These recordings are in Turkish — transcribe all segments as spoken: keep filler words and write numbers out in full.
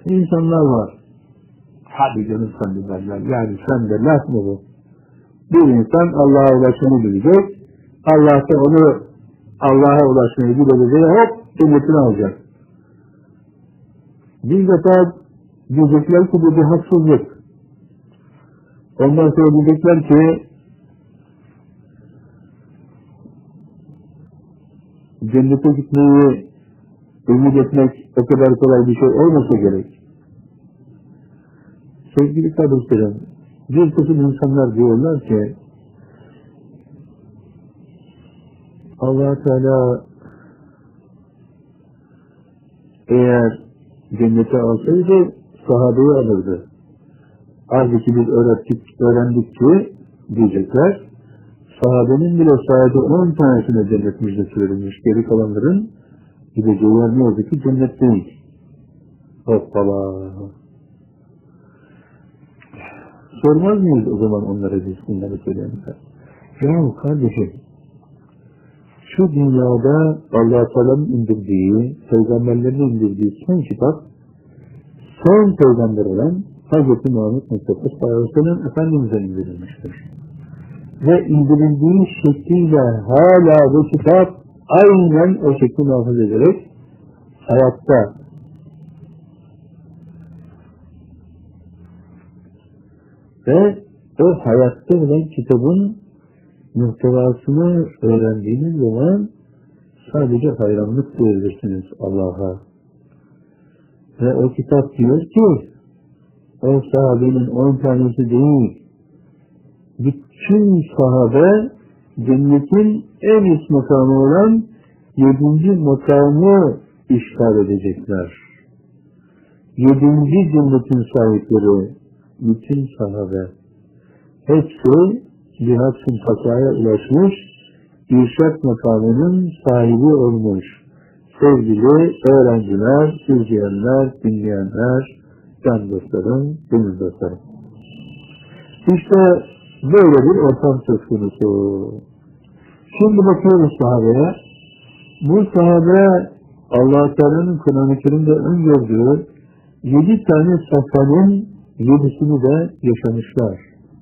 İnsanlar var. Hadi canım sen de derler. Yani sen de laf mı bu? Bir insan Allah'a ulaşmayı bilecek. Allah da onu Allah'a ulaşmayı bilecek. Hop cennetini alacak. Bir defa diyecekler ki bu bir haksızlık. Ondan sonra diyecekler ki cennete gitmeyi ümit etmek o kadar kolay bir şey olmasa gerek. Sevgili kardeşlerim, bir kısım insanlar diyorlar ki Allah Teala eğer cennete alsaydı sahabeyi alırdı. Halbuki biz öğrettik, öğrendik ki diyecekler, sahabenin bile sadece on tanesine cennet müjdesi verilmiş. Geri kalanların gideceği yer ne oldu ki cennet değil. Hoppala. Sormaz mıyız o zaman onlara biz bunları söyleyenler? Ya kardeşim, şu dünyada Allah-u Teala'nın indirdiği, peygamberlerin indirdiği son kitap, son peygamber olan Hz. Muhammed Mustafa sallallahu aleyhi ve sellem Efendimiz'e indirilmiştir. Ve indirildiği şekliyle hala bu kitap aynen o şekli muhafaza ederek hayatta. Ve o hayatta olan kitabın muhtevasını öğrendiğiniz zaman sadece hayranlık duyabilirsiniz Allah'a. Ve o kitap diyor ki o sahabenin on tanesi değil, bütün sahabe cennetin en üst makamı olan yedinci makamı işgal edecekler. Yedinci cennetin sahipleri bütün sahabe hepsi cihat-ı takvaya ulaşmış, irşad makamının sahibi olmuş. Sevgili öğrenciler, izleyenler, dinleyenler, can dostlarım, gönül dostlarım. İşte böyle bir ortam söz konusu. Şimdi bakıyoruz sahabeye. Bu sahabe Allah-u Teala'nın Kur'an-ı Kerim'de öngördüğü yedi tane safhanın yedisini de yaşamışlar.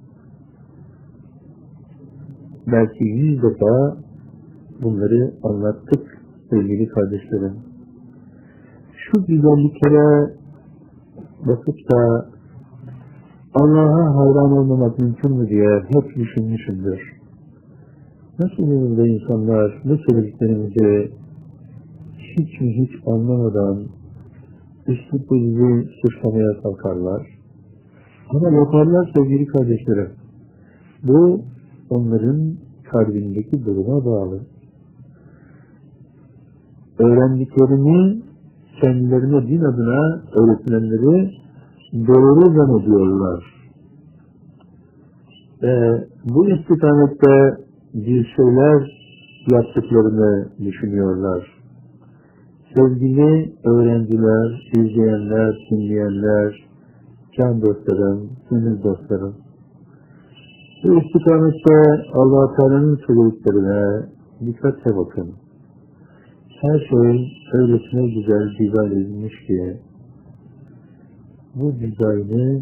Belki yüz defa bunları anlattık sevgili kardeşlerim. Şu güzelliklere bakıp da Allah'a hayran olmamak mümkün mü diye hep düşünmüşümdür. Nasıl olur da insanlar bu söylediklerimizi hiç mi hiç anlamadan üstlükle bizi suçlamaya kalkarlar. Ama yaparlar sevgili kardeşlerim. Bu onların kalbindeki duruma bağlı. Öğrendiklerini kendilerine din adına öğretilenleri doğru zannediyorlar. Ve bu istikamette bir şeyler yaptıklarını düşünüyorlar. Sevgili öğrenciler, izleyenler, dinleyenler, can dostlarım, gönül dostlarım, bu istikamette Allah-u Teala'nın söylediklerine dikkatle bakın. Her şey öylesine güzel dizayn edilmiş ki bu dizaynı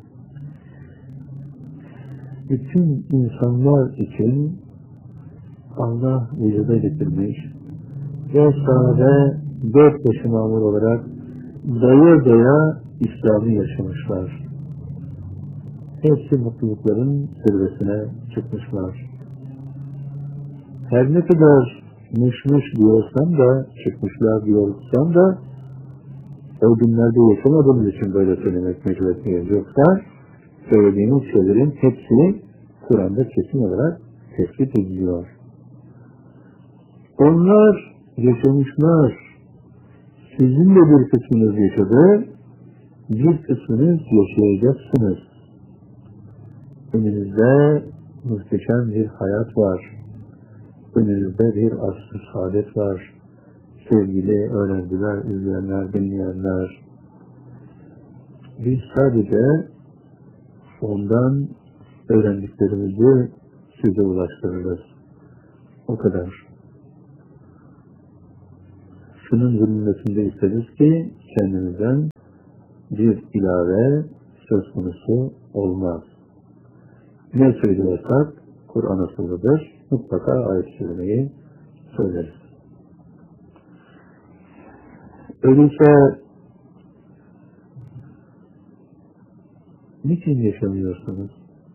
bütün insanlar için Allah vücuda getirmiş ve sahabe dört başı mamur olarak doya doya İslam'ı yaşamışlar. Hepsi mutlulukların zirvesine çıkmışlar. Her ne kadar müşmüş diyorsam da, çıkmışlar diyorsam da o günlerde yaşamadığımız için böyle söylemek mecburiyetimiz. Yoksa söylediğimiz şeylerin hepsi Kur'an'da kesin olarak tespit ediliyor. Onlar yaşamışlar. Sizin de bir kısmınız yaşadı, bir kısmınız yaşayacaksınız. Önünüzde muhteşem bir hayat var. Önünüzde bir asr-ı saadet var. Sevgili öğrenciler, izleyenler, dinleyenler. Biz sadece ondan öğrendiklerimizi size ulaştırırız. O kadar. Şunun zümrütünde isteriz ki kendimizden bir ilave söz konusu olmaz. Ne söylüyorsak Kur'an asıllıdır. Mutlaka ayet söylemeyi söyleriz. Öyleyse niçin yaşamıyorsunuz?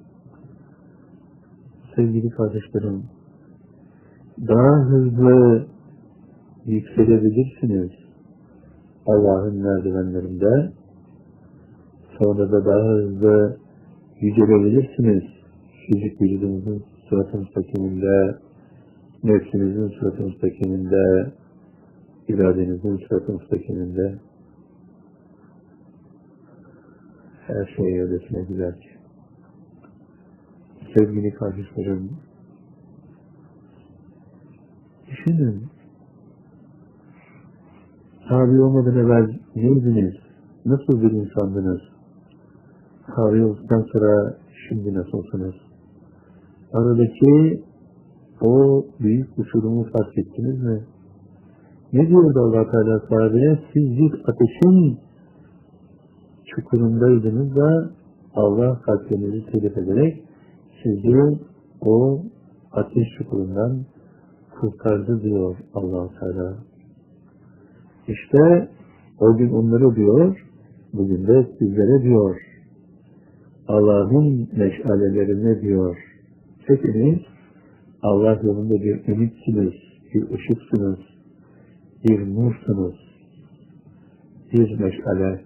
Sevgili kardeşlerim, daha hızlı yükselebilirsiniz Allah'ın merdivenlerinde, sonra da daha hızlı yücelebilirsiniz fizik vücudunuzun sırat-ı müstakiminde, nefsinizin sırat-ı müstakiminde, iradenizin sırat-ı müstakiminde. Her şey öylesine güzel ki. Sevgili kardeşlerim, düşünün, tabi olmadan evvel neydiniz? Nasıl bir insandınız? Tabi olduktan sonra şimdi nasılsınız? Aradaki o büyük uçurumu fark ettiniz mi? Ne diyordu Allah Teala sahabeye? Siz bir ateşin çukurundaydınız da Allah kalplerinizi telif ederek sizi o ateş çukurundan kurtardı diyor Allah Teala. İşte o gün onları diyor, bugün de sizlere diyor, Allah'ın meşalelerine diyor, hepiniz Allah yolunda bir ümitsiniz, bir ışıksınız, bir nursunuz, bir meşale.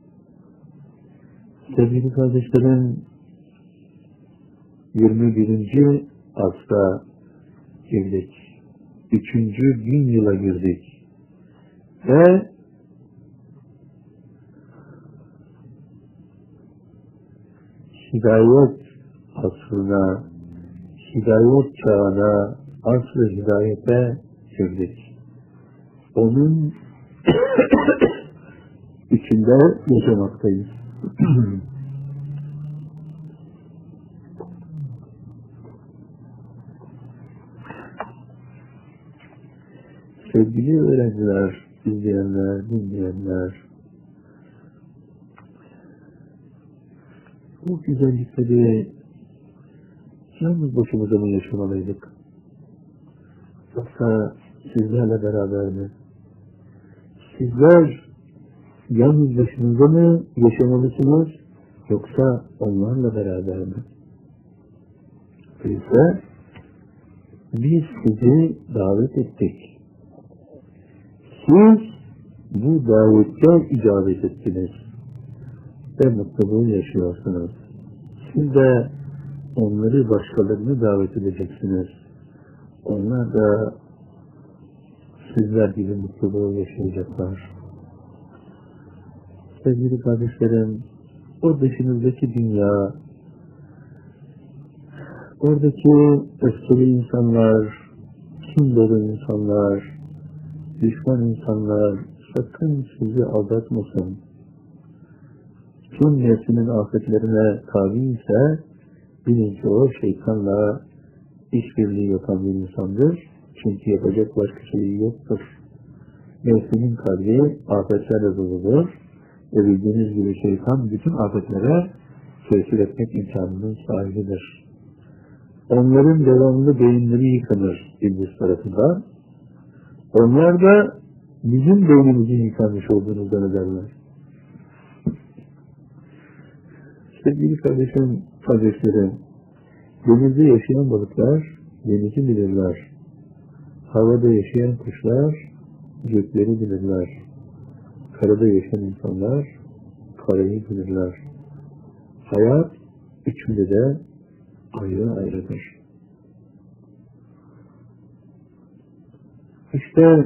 Sevgili kardeşlerim, yirmi birinci asra girdik. Üçüncü bin yıla girdik. Ve hidayet asrına, hidayet çağına, asr-ı hidayete girdik. Onun içinde yaşamaktayız. Sevgili öğrenciler, izleyenler, dinleyenler, bu güzellikleri yalnız başımıza mı yaşamalıydık? Yoksa sizlerle beraber mi? Sizler yalnız başınıza mı yaşamalısınız? Yoksa onlarla beraber mi? Öyleyse biz sizi davet ettik. Siz bu davette icabet ettiniz ve mutluluğu yaşıyorsunuz. Siz de onları, başkalarını davet edeceksiniz. Onlar da sizler gibi mutluluğu yaşayacaklar. Sevgili kardeşlerim, o dışınızdaki dünya, oradaki öfkeli insanlar, kin dolu insanlar, düşman insanlar sakın sizi aldatmasın. Kim nefsinin afetlerine tabi ise bilin ki o şeytanla işbirliği yapan bir insandır. Çünkü yapacak başka şey yoktur. Nefsinin kalbi afetlerle doludur ve bildiğiniz gibi şeytan bütün afetlere tesir etmek imkanının sahibidir. Onların devamlı beyinleri yıkanır iblis tarafından. Onlar da bizim beynimizin yıkanmış olduğunuzdan ederler. Sevgili kardeşim, kardeşlerim, denizde yaşayan balıklar denizi bilirler. Havada yaşayan kuşlar gökleri bilirler. Karada yaşayan insanlar karayı bilirler. Hayat üçünde de ayrı ayrıdır. İşte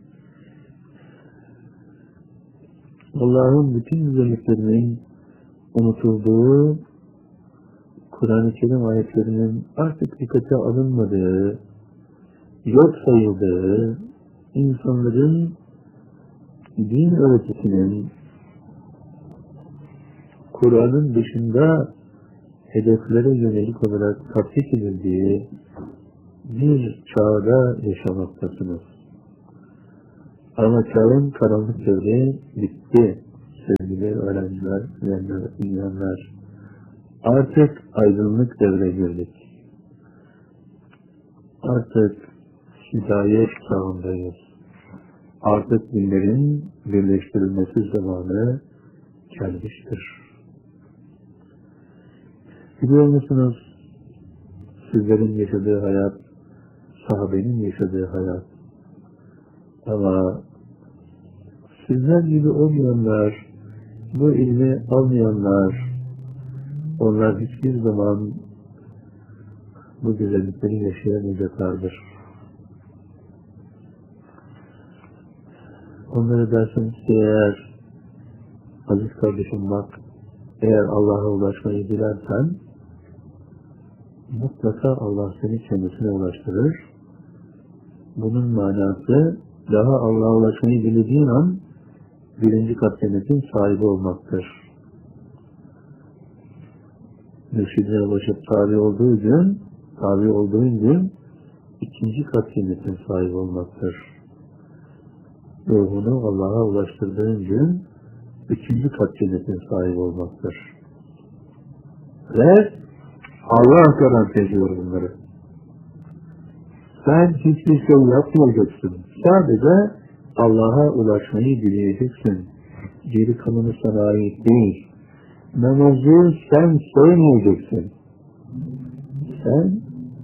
Allah'ın bütün güzelliklerinin unutulduğu, Kur'an-ı Kerim ayetlerinin artık dikkate alınmadığı, yok sayıldığı, insanların din öğretisinin Kur'an'ın dışında hedeflere yönelik olarak tatbik edildiği bir çağda yaşamaktasınız. Ama çağın karanlık devri bitti sevgili öğrenciler. dinleyenler, dinleyenler, dinleyenler, artık aydınlık devre girdik. Artık hidayet çağındayız. Artık dinlerin birleştirilmesi zamanı gelmiştir. Biliyor musunuz? Sizlerin yaşadığı hayat, sahabenin yaşadığı hayat. Ama sizler gibi olmayanlar, bu ilmi almayanlar, onlar hiçbir zaman bu güzellikleri yaşayamayacaklardır. Onlara dersiniz ki eğer, aziz kardeşim bak, eğer Allah'a ulaşmayı dilersen, mutlaka Allah seni kendisine ulaştırır. Bunun manası, daha Allah'a ulaşmayı dilediğin an, birinci kat cennetin sahibi olmaktır. Mürşidine ulaşıp tabi olduğu gün, tabi olduğun gün, ikinci kat cennetin sahibi olmaktır. Ruhunu Allah'a ulaştırdığın gün, üçüncü kat cennetin sahibi olmaktır. Ve Allah garanti ediyor bunları. Sen hiçbir şey yapmayacaksın. Sadece Allah'a ulaşmayı dileyeceksin. Geri kalanı sana ait değil. Namazı sen sevmeyeceksin. Sen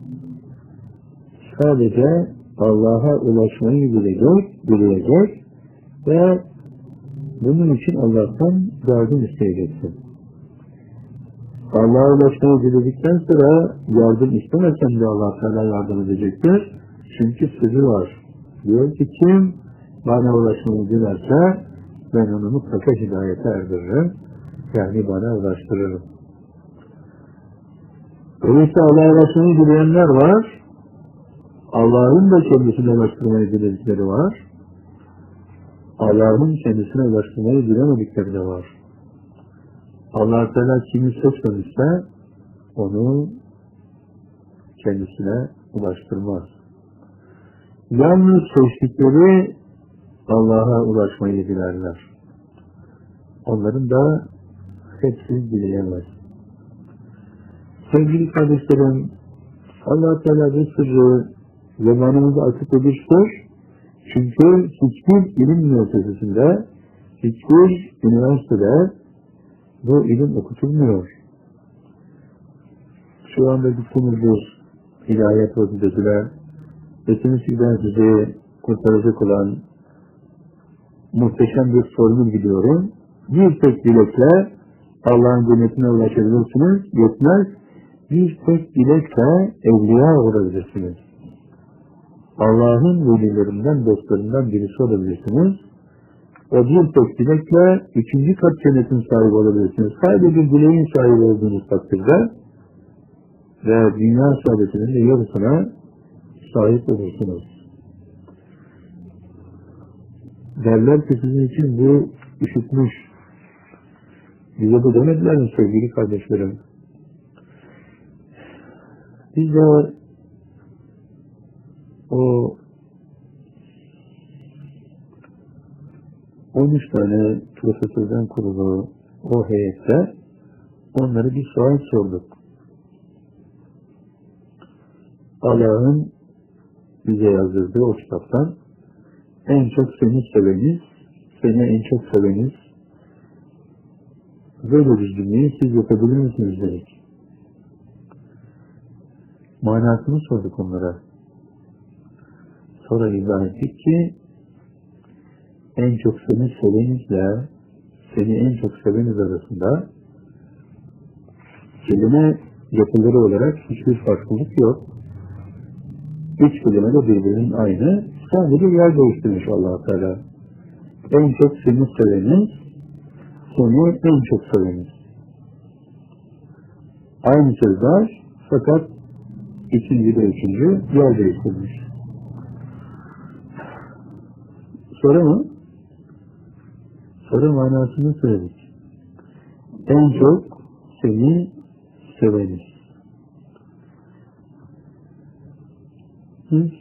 sadece Allah'a ulaşmayı dileyecek, dileyecek ve bunun için Allah'tan yardım isteyeceksin. Allah'a ulaşmayı diledikten sonra yardım istemesen de Allah sana yardım edecektir. Çünkü sözü var. Diyor ki kim bana ulaşmayı dilerse ben onu mutlaka hidayete erdiririm. Yani bana ulaştırırım. Öyleyse Allah'a ulaşmayı dileyenler var. Allah'ın da kendisine ulaştırmayı diledikleri var. Allah'ın kendisine ulaştırmayı dilemedikleri de var. Allah Teala kimi seçmemişse onu kendisine ulaştırmaz. Yalnız seçtikleri Allah'a ulaşmayı dilerler. Onların da hepsi dileyemez. Sevgili kardeşlerim, Allah Teala bu sırrı zamanımızda açık ediştir. Çünkü hiçbir ilim müessesesinde, hiçbir üniversitede bu ilim okutulmuyor. Şu anda gittiğimiz bir hidayet vazifesine Etimizden sizi kurtaracak olan muhteşem bir sorunu gidiyorum. Bir tek dilekle Allah'ın cennetine ulaşabilirsiniz. Yetmez. Bir tek dilekle evliya olabilirsiniz. Allah'ın velilerinden, dostlarından birisi olabilirsiniz. O bir tek dilekle üçüncü kat cennetin sahibi olabilirsiniz. Sadece bir dileğin sahibi olduğunuz takdirde ve dünya saadetinin de yarısına sahip olursunuz. Derler ki sizin için bu üşütmüş. Bize bu demediler mi sevgili kardeşlerim? Biz de o on üç tane profesörden kurulu o heyette onlara bir sual sorduk. Allah'ın bize yazdırdığı o kitaptan en çok seni seveniz, seni en çok seveniz böyle bir cümleyi siz yapabilir misiniz dedik. Manasını sorduk onlara. Sonra izah ettik ki en çok seni sevenizle seni en çok seveniz arasında kelime yapıları olarak hiçbir farklılık yok. Üç kelime de birbirinin aynı. Sadece yer değiştirmiş Allah-u Teala. En çok seni seveniz, seni en çok seveniz. Aynı sözler fakat ikinci ve üçüncü yer değiştirmiş. Soru mu? Soru manasını söyledik. En çok seni seveniz. Biz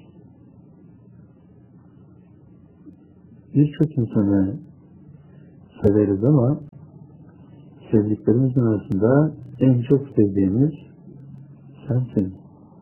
birçok insanı severiz ama sevdiklerimizin arasında en çok sevdiğimiz sensin.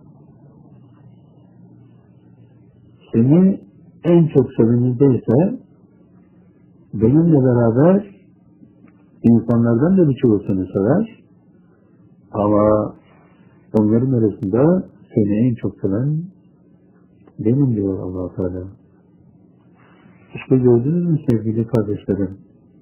Seni en çok sevenizde ise benimle beraber insanlardan da birçoğu seni sever. Ama onların arasında seni en çok seven benim diyor Allah-u Teala. İşte gördünüz mü sevgili kardeşlerim?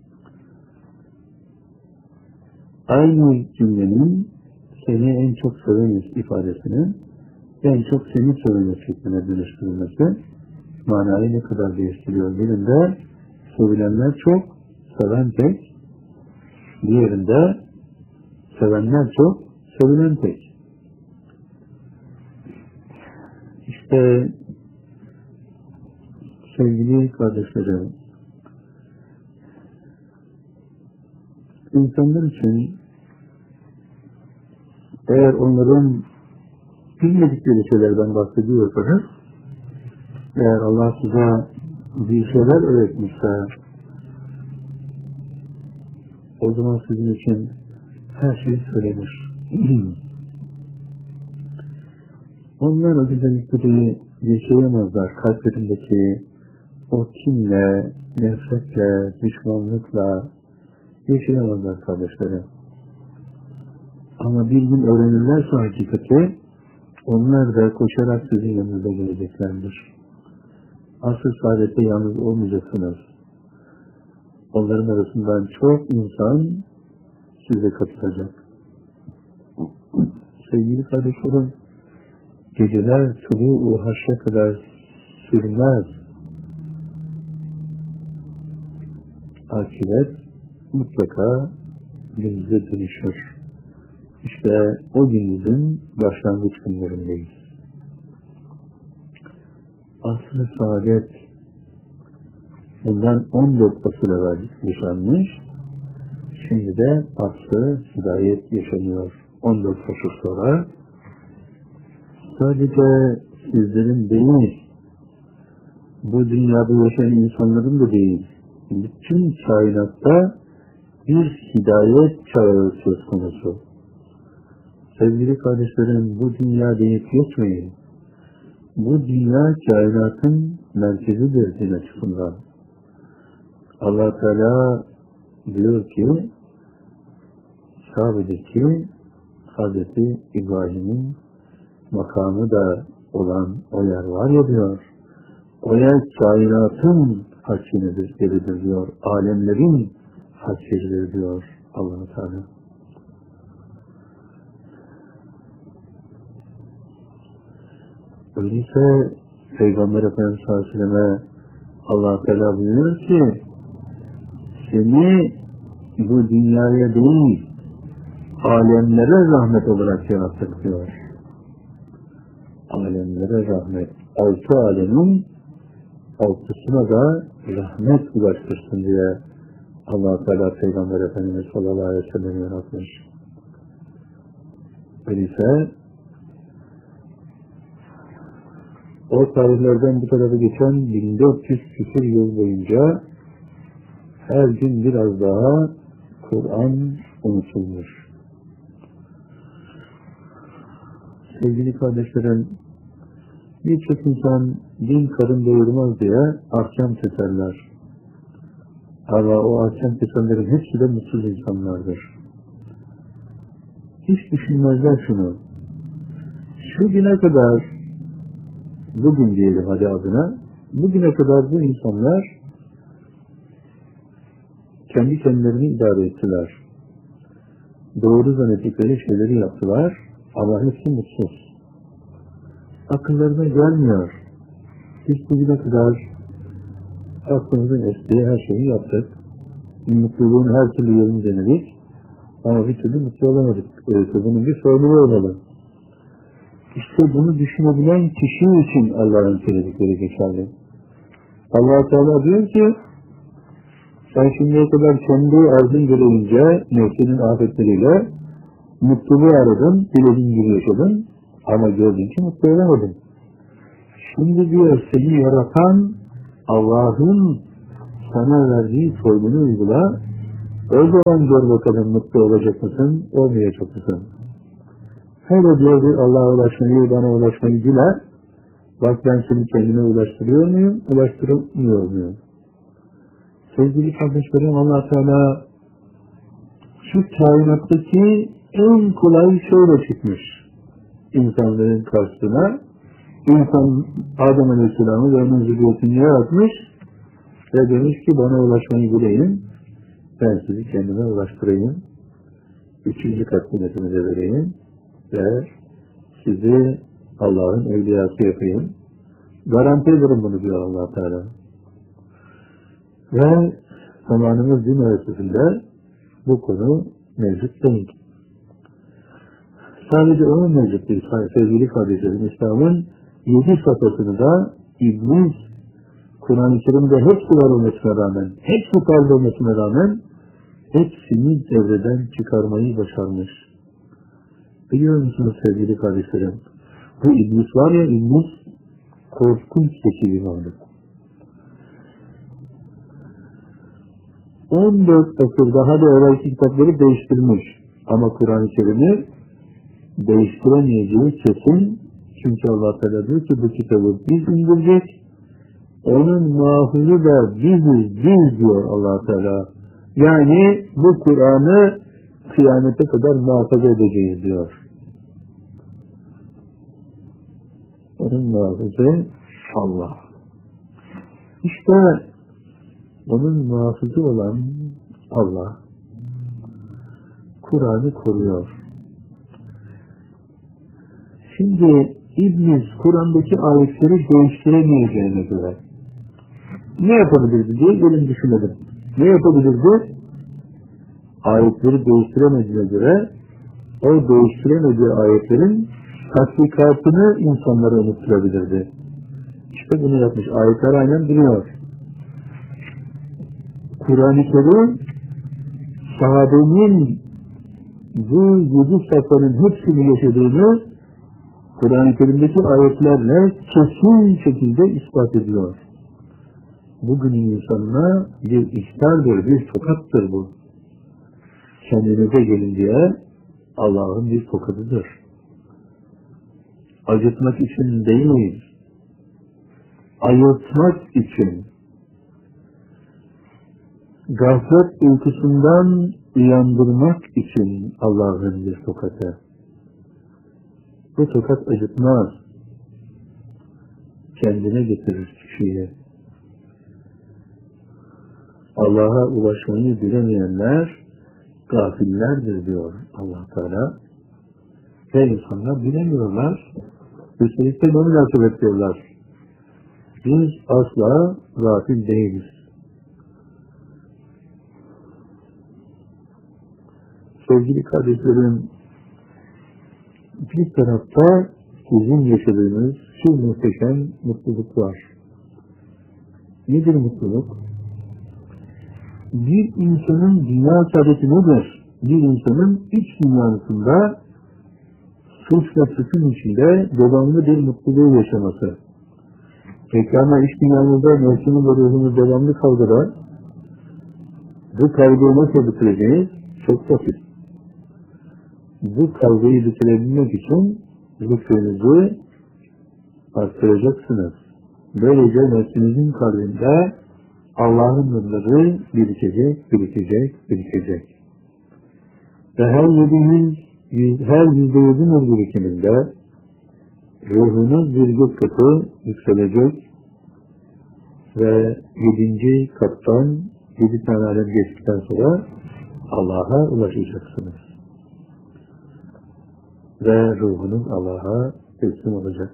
Aynı cümlenin seni en çok seveniz ifadesinin en çok seni seveniz şekline dönüştürülmesi manayı ne kadar değiştiriyor? Birinde sevilenler çok, seven tek. Diğerinde sevenler çok, sevilen tek. İşte sevgili kardeşlerim, insanlar için eğer onların bilmedikleri şeylerden bahsediyorsanız, eğer Allah size bir şeyler öğretmişse, o zaman sizin için her şey söylenir. Onlar o güzellikleri yaşayamazlar. Kalplerindeki o kinle, nefretle, düşmanlıkla yaşayamazlar kardeşlerim. Ama bir gün öğrenirlerse hakikati, onlar da koşarak sizin yanınıza geleceklerdir. Asıl saadette yalnız olmayacaksınız. Onların arasından çok insan size katılacak. Sevgili kardeşlerim, geceler tulu-u haşre kadar sürmez. Akibet mutlaka gündüze dönüşür. İşte o gündüzün başlangıç günlerindeyiz. Aslı saadet bundan on dört asıl evvel yaşanmış. Şimdi de aslı hidayet yaşanıyor. on dört asır sonra sadece sizlerin değil, bu dünyada yaşayan insanların da değil, bütün kainatta bir hidayet çağı söz konusu. Sevgili kardeşlerim, bu dünya deyip geçmeyin. Bu dünya kainatın merkezidir din açısından. Allah Teala diyor ki, Kabe'deki Hazreti İbrahim'in makamı da olan o yer var ya diyor, o yer kainatın haçinidir, yeridir diyor, alemlerin haçinidir diyor Allah Teala. Öyleyse Peygamber Efendimiz sallallahu aleyhi ve selleme Allah Teala buyuruyor ki, seni bu dünyaya değil, alemlere rahmet olarak yarattık diyor. Alemlere rahmet. Altı alemin altısına da rahmet ulaştırsın diye Allah Teala Peygamber Efendimiz sallallahu aleyhi ve sellem yaratmış. Öyleyse o tarihlerden bu tarafa geçen bin dört yüz küsur yıl boyunca her gün biraz daha Kur'an unutulmuş. Sevgili kardeşlerim, birçok insan din karın doyurmaz diye ahkam keserler. Ama o ahkam kesenlerin hepsi de mutsuz insanlardır. Hiç düşünmezler şunu. Şu güne kadar, bugün diyelim hadi adına, bugüne kadar bu insanlar kendi kendilerini idare ettiler. Doğru zannettikleri şeyleri yaptılar ama hepsi mutsuz. Akıllarına gelmiyor. Biz bugüne kadar aklımızın estiği her şeyi yaptık. Mutluluğun her türlü yolunu denedik. Ama bir türlü mutlu olamadık. Öyleyse bunun bir sorumlu olmalı. İşte bunu düşünebilen kişi için Allah'ın söyledikleri geçerli. Allah Teala diyor ki, sen şimdiye kadar kendi arzun görünce nefsinin afetleriyle mutluluğu aradın, dilediğin gibi yaşadın ama gördün ki mutlu olamadın. Şimdi diyor seni yaratan Allah'ın sana verdiği formunu uygula, O zaman gör bakalım mutlu olacak mısın, olmayacak mısın? Hele diyor bir Allah'a ulaşmayı, bana ulaşmayı dile. Bak ben seni kendime ulaştırıyor muyum, ulaştırmıyor muyum? Sevgili kardeşlerim, Allah Teala şu kainattaki en kolay şeyle çıkmış insanların karşısına. İnsan Adem Aleyhisselam'ı ve onun zürriyetini yaratmış ve demiş ki bana ulaşmayı bileyim, ben sizi kendime ulaştırayım, üçüncü kat nimetimize vereyim ve sizi Allah'ın evliyası yapayım. Garanti ederim bunu diyor Allah Teala. Ve zamanımız din ölçüsünde bu konu mevcut değil. Sadece onun mevcut değil. Sevgili kardeşlerim, İslam'ın yedi safhasını da İblis, Kur'an-ı Kerim'de hepsi var olmasına rağmen, hepsi fazla olmasına rağmen hepsini devreden çıkarmayı başarmış. Biliyor musunuz sevgili kardeşlerim? Bu İblis var ya, İblis korkunç zeki bir varlık. on dört asır daha da evvel kitapları değiştirmiş. Ama Kur'an-ı Kerim'i değiştiremeyeceği kesin. Çünkü Allah Teala diyor ki bu kitabı biz indirecek. Onun muhafızı da biziz, biz diyor Allah Teala. Yani bu Kur'an'ı kıyamete kadar muhafaza edeceğiz diyor. Onun muhafızı Allah. İşte onun muhafızı olan Allah Kur'an'ı koruyor. Şimdi İblis Kur'an'daki ayetleri değiştiremeyeceğine göre ne yapabilirdi diye gelin düşünelim. Ne yapabilirdi? Ayetleri değiştiremediğine göre o değiştiremediği ayetlerin tatbikatını insanlara unutturabilirdi. İşte bunu yapmış. Ayetler aynen duruyor. Kur'an-ı Kerim sahabenin bu yedi safhanın hepsini yaşadığını Kur'an-ı Kerim'deki ayetlerle kesin şekilde ispat ediyor. Bugünün insanına bir ihtardır, bir tokattır bu. Kendinize gelin diye Allah'ın bir tokatıdır. Acıtmak için değil, ayırtmak için, gaflet uykusundan uyandırmak için Allah'ın bir tokatı. Bu tokat acıtmaz, kendine getirir kişiyi. Allah'a ulaşmayı bilemeyenler gafillerdir diyor Allah Teala. Ve insanlar bilemiyorlar. Üstelik de bunu nasip ediyorlar. Biz asla gafil değiliz. Sevgili kardeşlerim, bir tarafta sizin yaşadığınız şu muhteşem mutluluk var. Nedir mutluluk? Bir insanın dünya saadeti nedir? Bir insanın iç dünyasında suç ve suçun içinde devamlı bir mutluluğu yaşaması. Peki ama iç dünyamızda nefsimiz ve ruhumuz devamlı kavgada. Bu kavgayı nasıl bitireceğiz? Çok basit. Bu kavgayı bitirebilmek için zikriniz'i arttıracaksınız. Böylece nefsinizin kalbinde Allah'ın nurları birikecek, birikecek, birikecek. Ve her yediğiniz, her yüzde yedi nur birikiminde ruhunuz bir gök katı yükselecek ve yedinci kattan yedi tane alem geçtikten sonra Allah'a ulaşacaksınız. Ve ruhunuz Allah'a teslim olacak.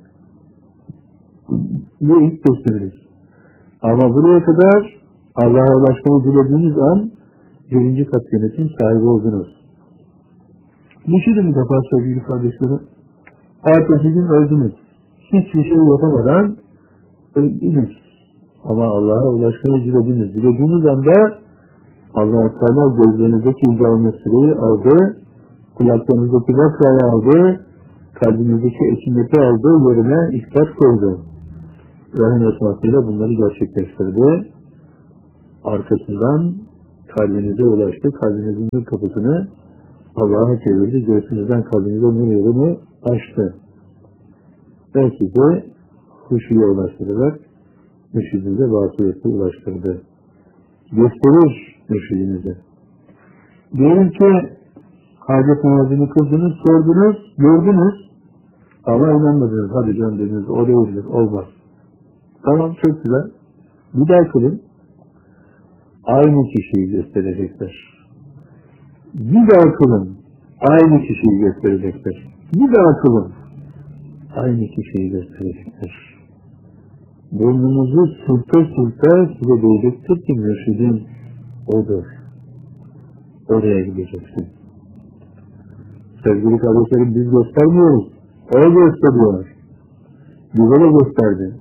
Bu ilk tesliminiz. Ama buraya kadar Allah'a ulaşmayı dilediğiniz an birinci kat yönetim sahibi oldunuz. Düşünün defa sevgili kardeşlerim. Ertesi gün öldünüz. Hiçbir şey yapamadan öldünüz. Ama Allah'a ulaşmayı dilediniz. Dilediğiniz anda Allah-u Teala gözlerinizdeki icabetleri aldı, kulaklarınızdaki bakrayı aldı, kalbinizdeki esinleti aldı, yerine ihtiyaç koydu. Rahim esmasıyla bunları gerçekleştirdi. Arkasından kalbinize ulaştı. Kalbinizin bir kapısını Allah'a çevirdi. Göğsünüzden kalbinize nur yolunu açtı. Ve size huşuya ulaştırarak mürşidinize vasiyeti ulaştırdı. Gösterir mürşidinize. Diyelim ki hacet namazını kıldınız, sordunuz, gördünüz. Ama inanmadınız. Hadi canım dediniz, o değildir, olmaz. Tamam, çok güzel. Bir daha kılın. Aynı kişiyi gösterecekler. Bir daha kılın. Aynı kişiyi gösterecekler. Bir daha kılın. Aynı kişiyi gösterecekler. Burnunuzu sürte sürte size diyecektir ki mürşidin odur. Oraya gideceksin. Sevgili kardeşlerim, biz göstermiyoruz. O gösteriyor. Bize de gösterdi.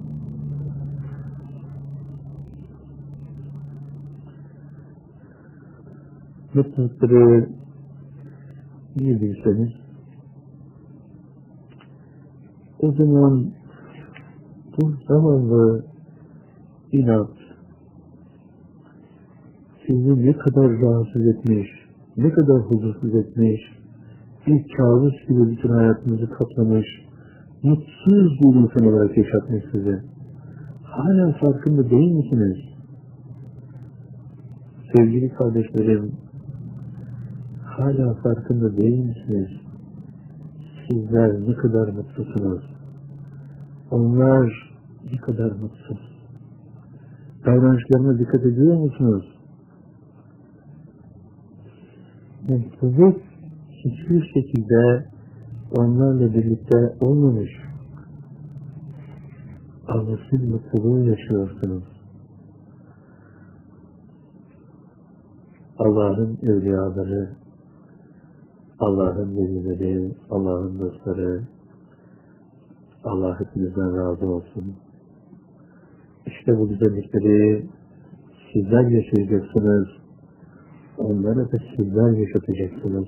Mutlulukları iyi bilseniz, o zaman bu zamanlı inat sizi ne kadar rahatsız etmiş, ne kadar huzursuz etmiş, bir kabus gibi bütün hayatınızı kaplamış, mutsuz bir insan olarak yaşatmış sizi. Hala farkında değil misiniz? Sevgili kardeşlerim, hala farkında değil misiniz? Sizler ne kadar mutlusunuz? Onlar ne kadar mutsuz? Davranışlarına dikkat ediyor musunuz? Mutluluk hiçbir şekilde onlarla birlikte olmamış. Ama siz mutluluğu yaşıyorsunuz. Allah'ın evliyaları, Allah'ın velileri, Allah'ın dostları, Allah hepinizden razı olsun. İşte bu güzellikleri sizler yaşayacaksınız. Onlara da sizler yaşatacaksınız.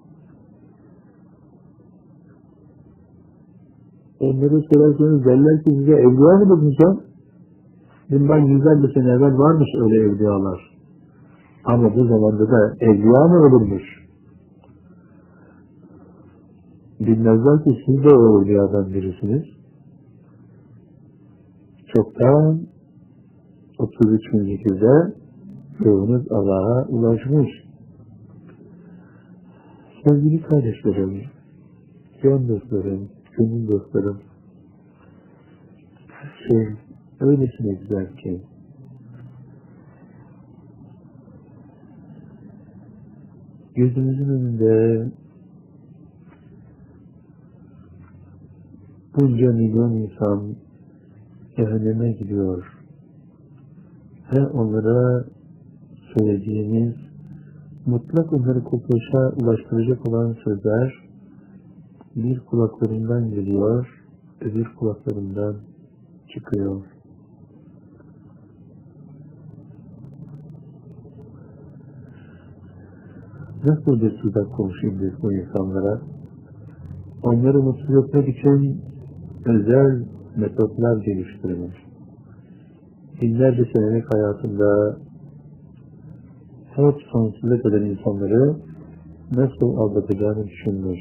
Onları sorarsanız derler ki size evliya mı dedin sen? Bundan yüzlerce sene evvel varmış öyle evliyalar. Ama bu zamanda da evliya mı olurmuş? Bilmezler ki siz de o evliyadan birisiniz. Çoktan otuz üç bin zikirde ruhunuz Allah'a ulaşmış. Sevgili kardeşlerim, can dostlarım, gönül dostlarım, her şey öylesine güzel ki gözümüzün önünde bunca milyon insan cehenneme gidiyor ve onlara söylediğimiz mutlak onları kurtuluşa ulaştıracak olan sözler bir kulaklarından geliyor, öbür kulaklarından çıkıyor. Nasıl bir tuzak konuşayım biz bu insanlara? Onları mutsuz etmek için özel metotlar geliştirmiş. Binlerce senelik hayatında hep sonsuza kadar insanları nasıl aldatacağını düşünmüş.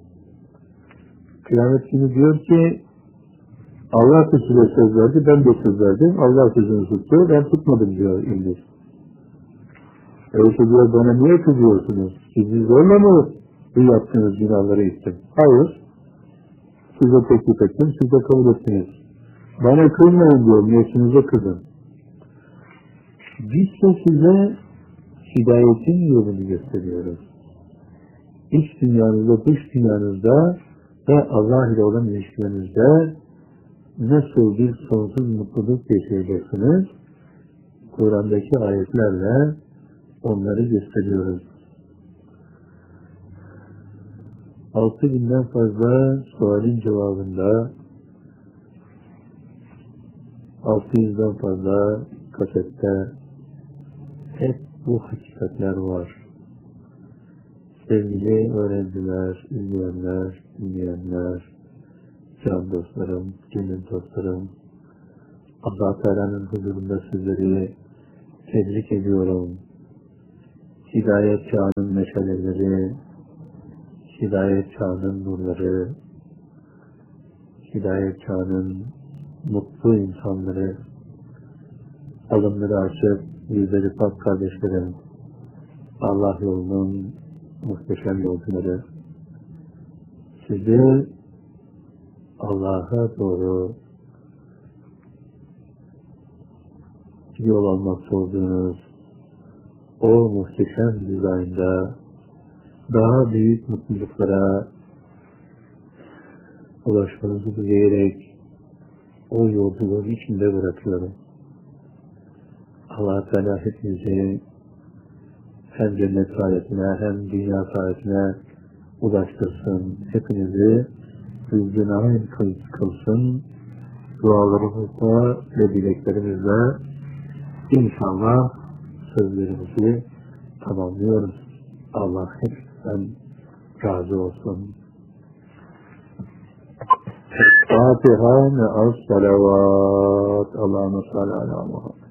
Kıyamet günü diyor ki Allah size söz verdi, ben de söz verdim. Allah sözünü tuttu, ben tutmadım diyor İblis. Öyleyse diyor, bana niye kızıyorsunuz? Sizi zorla mı bu yaptığınız günahları ettim? Hayır. Size teklif ettim, siz de kabul ettiniz. Bana kızmayın diyor, niyetinize kızın. Biz de size hidayetin yolunu gösteriyoruz. İç dünyanızda, dış dünyanızda ve Allah ile olan ilişkilerinizde nasıl bir sonsuz mutluluk yaşayacaksınız? Kur'an'daki ayetlerle onları gösteriyoruz. Altı binden fazla sualin cevabında altı yüzden fazla kasette hep bu hakikatler var. Sevgili öğrenciler, izleyenler, dinleyenler, can dostlarım, gönül dostlarım, Allah Teala'nın huzurunda sizleri tebrik ediyorum. hidayet çağının meşaleleri, hidayet çağının nurları, hidayet çağının mutlu insanları, alımları açıp yüzleri pak kardeşlerim, Allah yolunun muhteşem yolcuları, sizi Allah'a doğru yol almakta olduğunuz o muhteşem dizaynda daha büyük mutluluklara ulaşmanızı dileyerek o yolculuğun içinde bırakıyorum. Allah Teala hepinizi hem cennet saadetine hem dünya saadetine ulaştırsın. Hepinizi hüznünayn kılsın. Dualarımızla ve dileklerimizle inşallah sözlerimizi tamamlıyoruz. Allah hepinizden razı olsun. Fatiha ve as-salavat. Allahümme salli ala Muhammed.